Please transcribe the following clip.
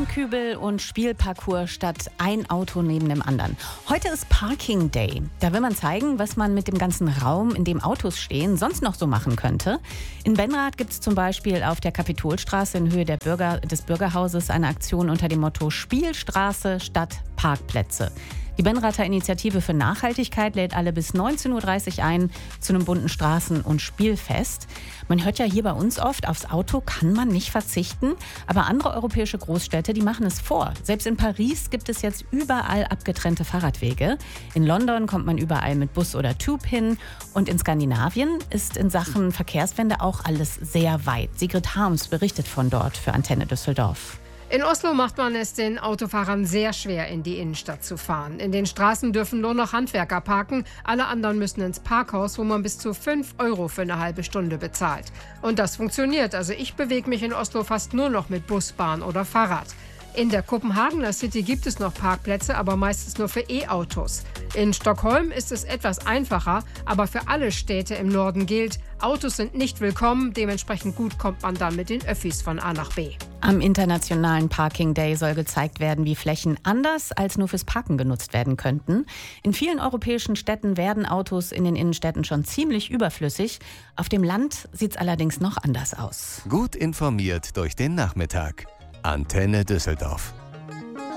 Schneekübel und Spielparcours statt ein Auto neben dem anderen. Heute ist Parking Day. Da will man zeigen, was man mit dem ganzen Raum, in dem Autos stehen, sonst noch so machen könnte. In Benrath gibt es zum Beispiel auf der Kapitolstraße in Höhe des Bürgerhauses eine Aktion unter dem Motto Spielstraße statt Parkplätze. Die Benrather Initiative für Nachhaltigkeit lädt alle bis 19.30 Uhr ein zu einem bunten Straßen- und Spielfest. Man hört ja hier bei uns oft, aufs Auto kann man nicht verzichten. Aber andere europäische Großstädte, die machen es vor. Selbst in Paris gibt es jetzt überall abgetrennte Fahrradwege. In London kommt man überall mit Bus oder Tube hin. Und in Skandinavien ist in Sachen Verkehrswende auch alles sehr weit. Sigrid Harms berichtet von dort für Antenne Düsseldorf. In Oslo macht man es den Autofahrern sehr schwer, in die Innenstadt zu fahren. In den Straßen dürfen nur noch Handwerker parken. Alle anderen müssen ins Parkhaus, wo man bis zu 5 € für eine halbe Stunde bezahlt. Und das funktioniert. Also ich bewege mich in Oslo fast nur noch mit Bus, Bahn oder Fahrrad. In der Kopenhagener City gibt es noch Parkplätze, aber meistens nur für E-Autos. In Stockholm ist es etwas einfacher, aber für alle Städte im Norden gilt, Autos sind nicht willkommen, dementsprechend gut kommt man dann mit den Öffis von A nach B. Am Internationalen Parking Day soll gezeigt werden, wie Flächen anders als nur fürs Parken genutzt werden könnten. In vielen europäischen Städten werden Autos in den Innenstädten schon ziemlich überflüssig. Auf dem Land sieht es allerdings noch anders aus. Gut informiert durch den Nachmittag. Antenne Düsseldorf.